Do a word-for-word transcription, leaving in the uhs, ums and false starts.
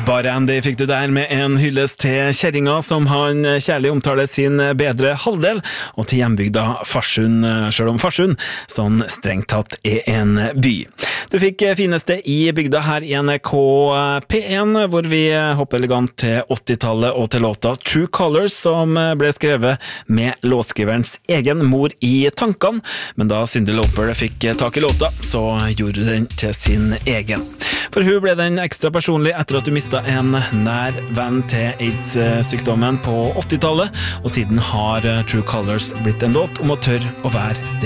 Bare Andy fikk du der med en hyllest til kjerringa som han kjærlig omtaler sin bedre halvdel, og til hjembygda Farsund, selv om Farsund sånn strengt tatt er en by. Du fikk fineste i bygda her i N R K P en, hvor vi hopper elegant til åttitallet og til låta True Colors, som ble skrevet med låtskriverens egen mor i tankene, men da Cyndi Lauper fikk tak i låta, så gjorde den til sin egen. For hun ble den ekstra personlig etter at du mistet en nær venn til AIDS-sykdommen på åttitallet, og siden har True Colors blitt en låt om å tørre å være det